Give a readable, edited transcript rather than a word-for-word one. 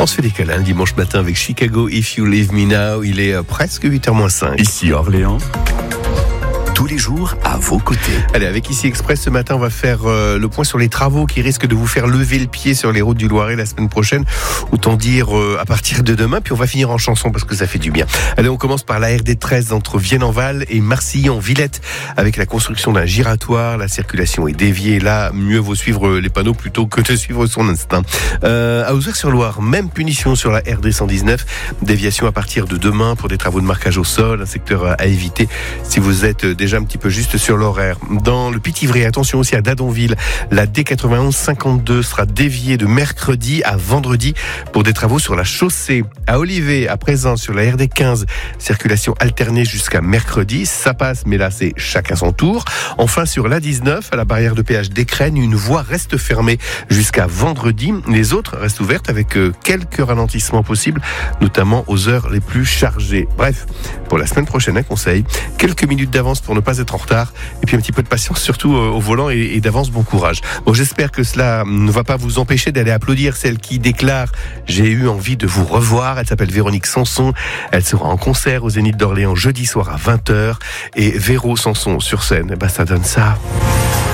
On se fait des câlins le dimanche matin avec Chicago If You Leave Me Now. Il est presque 8h-5. Ici Orléans. Tous les jours à vos côtés. Allez, avec Ici Express ce matin, on va faire le point sur les travaux qui risquent de vous faire lever le pied sur les routes du Loiret la semaine prochaine. Autant dire à partir de demain, puis on va finir en chanson parce que ça fait du bien. Allez, on commence par la RD 13 entre Vienne-en-Val et Marcilly-en-Villette avec la construction d'un giratoire. La circulation est déviée. Là, mieux vaut suivre les panneaux plutôt que de suivre son instinct. À Auzères-sur-Loire, même punition sur la RD 119. Déviation à partir de demain pour des travaux de marquage au sol, un secteur à éviter si vous êtes déjà un petit peu juste sur l'horaire. Dans le Pithiviers, attention aussi à Dadonville, la D91 52 sera déviée de mercredi à vendredi pour des travaux sur la chaussée. À Olivet, à présent sur la RD 15, circulation alternée jusqu'à mercredi, ça passe, mais là c'est chacun son tour. Enfin sur la 19, à la barrière de péage d'Écrennes, une voie reste fermée jusqu'à vendredi. Les autres restent ouvertes avec quelques ralentissements possibles, notamment aux heures les plus chargées. Bref, pour la semaine prochaine, un conseil, quelques minutes d'avance pour ne pas être en retard, et puis un petit peu de patience surtout au volant et d'avance, bon courage. Bon, j'espère que cela ne va pas vous empêcher d'aller applaudir celle qui déclare « J'ai eu envie de vous revoir ». Elle s'appelle Véronique Sanson, elle sera en concert au Zénith d'Orléans jeudi soir à 20h, et Véro Sanson sur scène, ça donne ça.